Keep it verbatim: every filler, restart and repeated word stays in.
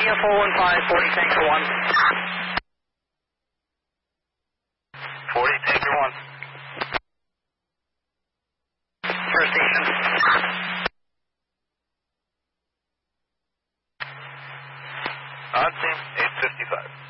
India four one five, forty Tanker one. forty Tanker one. First station. On team, eight fifty-five.